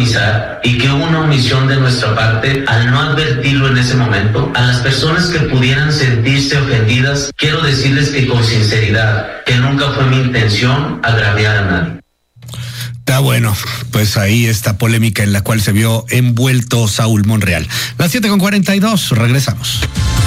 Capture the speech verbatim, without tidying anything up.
minimizar y que hubo una omisión de nuestra parte al no advertirlo en ese momento. A las personas que pudieran sentirse ofendidas, quiero decirles que con sinceridad, que nunca fue mi intención agraviar a nadie. Está bueno, pues ahí esta polémica en la cual se vio envuelto Saúl Monreal. Las siete con cuarenta y dos, regresamos.